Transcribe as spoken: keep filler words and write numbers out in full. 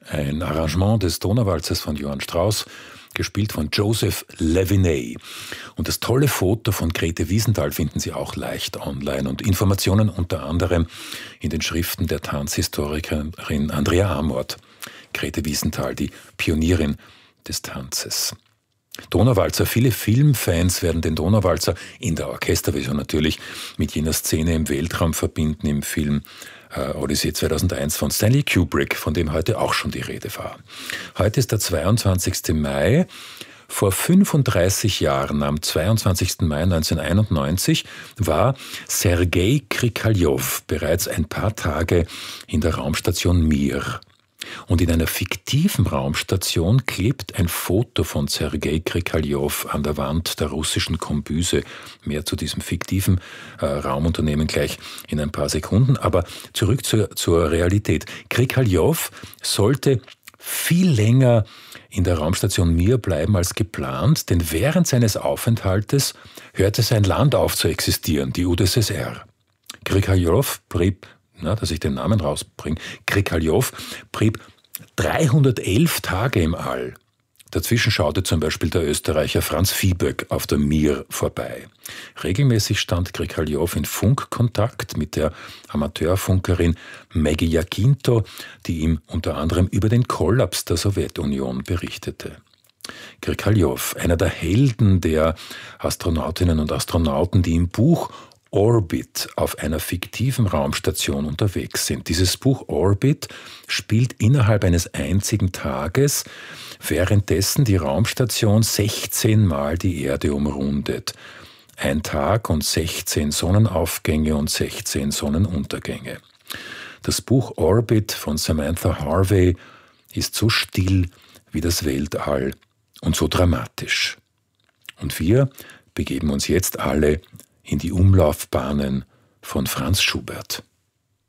ein Arrangement des Donauwalzers von Johann Strauss, gespielt von Joseph Levinay. Und das tolle Foto von Grete Wiesenthal finden Sie auch leicht online und Informationen unter anderem in den Schriften der Tanzhistorikerin Andrea Amort. Grete Wiesenthal, die Pionierin des Tanzes. Donauwalzer, viele Filmfans werden den Donauwalzer in der Orchesterversion natürlich mit jener Szene im Weltraum verbinden im Film äh, Odyssee zweitausendeins von Stanley Kubrick, von dem heute auch schon die Rede war. Heute ist der zweiundzwanzigsten Mai. Vor fünfunddreißig Jahren, am zweiundzwanzigsten Mai neunzehnhunderteinundneunzig, war Sergei Krikalev bereits ein paar Tage in der Raumstation Mir. Und in einer fiktiven Raumstation klebt ein Foto von Sergei Krikalev an der Wand der russischen Kombüse. Mehr zu diesem fiktiven äh, Raumunternehmen gleich in ein paar Sekunden. Aber zurück zur, zur Realität. Krikalev sollte viel länger in der Raumstation Mir bleiben als geplant, denn während seines Aufenthaltes hörte sein Land auf zu existieren, die U d S S R. Krikalev blieb Na, dass ich den Namen rausbringe, Krikalev blieb dreihundertelf Tage im All. Dazwischen schaute zum Beispiel der Österreicher Franz Viehböck auf der Mir vorbei. Regelmäßig stand Krikalev in Funkkontakt mit der Amateurfunkerin Maggie Jacinto, die ihm unter anderem über den Kollaps der Sowjetunion berichtete. Krikalev, einer der Helden der Astronautinnen und Astronauten, die im Buch Orbit auf einer fiktiven Raumstation unterwegs sind. Dieses Buch Orbit spielt innerhalb eines einzigen Tages, währenddessen die Raumstation sechzehn Mal die Erde umrundet. Ein Tag und sechzehn Sonnenaufgänge und sechzehn Sonnenuntergänge. Das Buch Orbit von Samantha Harvey ist so still wie das Weltall und so dramatisch. Und wir begeben uns jetzt alle in die Umlaufbahnen von Franz Schubert.